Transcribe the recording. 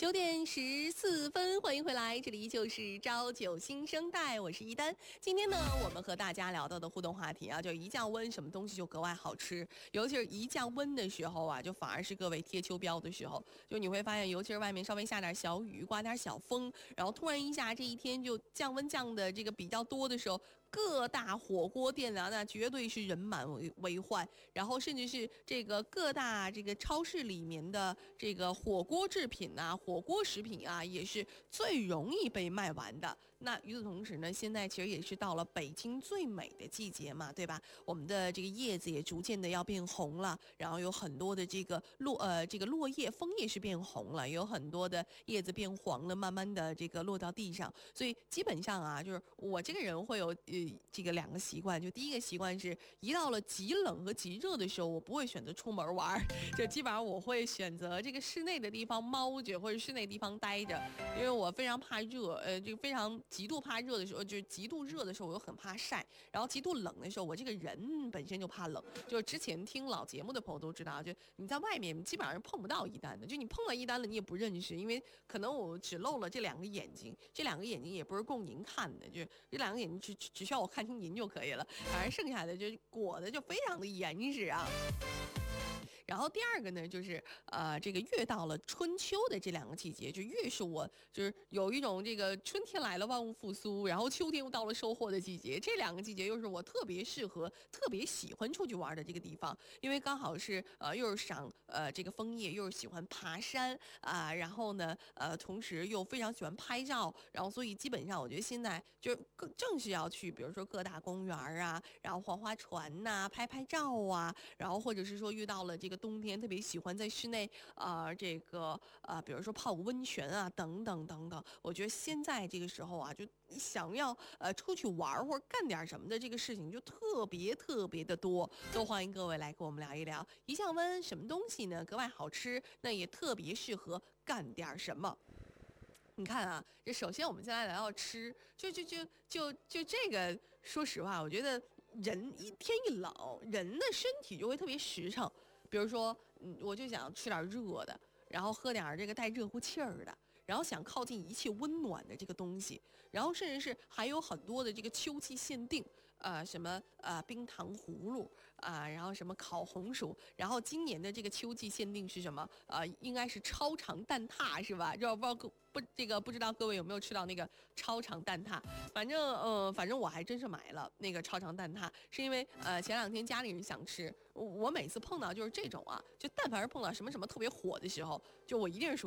9点14分，欢迎回来，这里就是朝九新生代，我是一丹。今天呢，我们和大家聊到的互动话题啊，就一降温，什么东西就格外好吃。尤其是一降温的时候啊，就反而是各位贴秋膘的时候。就你会发现，尤其是外面稍微下点小雨，刮点小风，然后突然一下这一天就降温降的这个比较多的时候，各大火锅店啊，那绝对是人满为患。然后甚至是这个各大这个超市里面的这个火锅制品啊、火锅食品啊，也是最容易被卖完的。那与此同时呢，现在其实也是到了北京最美的季节嘛，对吧？我们的这个叶子也逐渐的要变红了，然后有很多的这个落叶、枫叶是变红了，有很多的叶子变黄了，慢慢的这个落到地上。所以基本上啊，就是我这个人会有这个两个习惯，就第一个习惯是一到了极冷和极热的时候，我不会选择出门玩，就基本上我会选择这个室内的地方猫着，或者室内地方待着，因为我非常怕热，这个非常极度怕热的时候，就是极度热的时候，我又很怕晒，然后极度冷的时候，我这个人本身就怕冷。就之前听老节目的朋友都知道，就你在外面基本上是碰不到一丹的，就你碰到一丹了，你也不认识，因为可能我只露了这两个眼睛，这两个眼睛也不是供您看的，就这两个眼睛只需要我看清您就可以了，反正剩下的就裹的就非常的严实啊。然后第二个呢，就是这个越到了春秋的这两个季节，就越是我就是有一种这个春天来了万物复苏，然后秋天又到了收获的季节，这两个季节又是我特别适合、特别喜欢出去玩的这个地方，因为刚好是又是赏这个枫叶，又是喜欢爬山啊、然后呢同时又非常喜欢拍照，然后所以基本上我觉得现在就正是要去，比如说各大公园啊，然后划划船呐、拍照啊，然后或者是说遇到了这个冬天特别喜欢在室内这个比如说泡个温泉啊等等等等，我觉得现在这个时候啊，就想要出去玩或者干点什么的这个事情就特别特别的多，都欢迎各位来跟我们聊一聊一降温什么东西呢格外好吃，那也特别适合干点什么。你看啊，这首先我们现在来到吃，就这个，说实话，我觉得人一天一冷，人的身体就会特别实诚。比如说，我就想吃点热的，然后喝点这个带热乎气儿的，然后想靠近一切温暖的这个东西，然后甚至是还有很多的这个秋季限定，什么冰糖葫芦然后什么烤红薯，然后今年的这个秋季限定是什么？应该是超长蛋挞是吧？这不知道各位有没有吃到那个超长蛋挞？反正我还真是买了那个超长蛋挞，是因为前两天家里人想吃，我每次碰到就是这种啊，就但凡是碰到什么什么特别火的时候，就我一定是属于